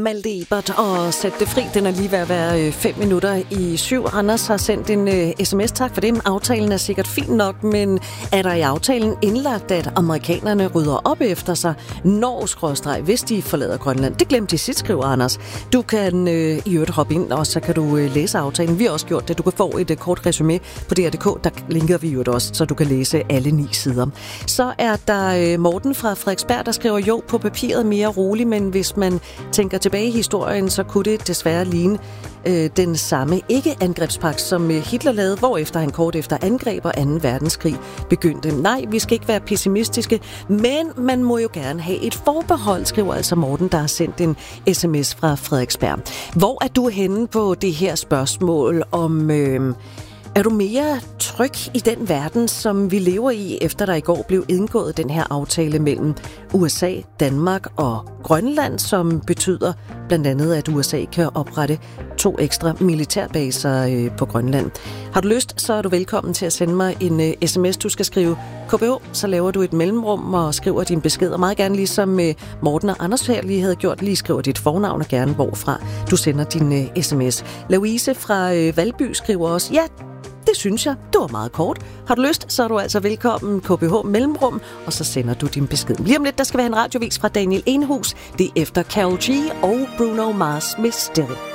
Malte Ebert og Sæt det fri. Den er lige ved at være 5 minutter i 7. Anders har sendt en sms. Tak for det. Aftalen er sikkert fin nok, men er der i aftalen indlagt, at amerikanerne rydder op efter sig, hvis de forlader Grønland? Det glemte de sidst, skriver Anders. Du kan i øvrigt hoppe ind, og så kan du læse aftalen. Vi har også gjort det. Du kan få et kort resume på DR.dk. Der linker vi jo også, så du kan læse alle 9 sider. Så er der Morten fra Frederiksberg, der skriver, jo, på papiret mere roligt, men hvis man tænker tilbage i historien, så kunne det desværre ligne den samme ikke-angrebspagt, som Hitler lavede, hvorefter han kort efter angreb og 2. verdenskrig begyndte. Nej, vi skal ikke være pessimistiske, men man må jo gerne have et forbehold, skriver altså Morten, der har sendt en sms fra Frederiksberg. Hvor er du henne på det her spørgsmål om... Er du mere tryg i den verden, som vi lever i, efter der i går blev indgået den her aftale mellem USA, Danmark og Grønland, som betyder blandt andet, at USA kan oprette 2 ekstra militærbaser på Grønland? Har du lyst, så er du velkommen til at sende mig en sms. Du skal skrive KBH, så laver du et mellemrum og skriver din besked. Og meget gerne, ligesom Morten og Anders her lige havde gjort, lige skriver dit fornavn og gerne hvorfra du sender din sms. Louise fra Valby skriver også, ja, det synes jeg. Det var meget kort. Har du lyst, så er du altså velkommen KBH Mellemrum, og så sender du din besked. Lige om lidt, der skal være en radiovis fra Daniel Enhus. Det er efter Karol G og Bruno Mars med Still.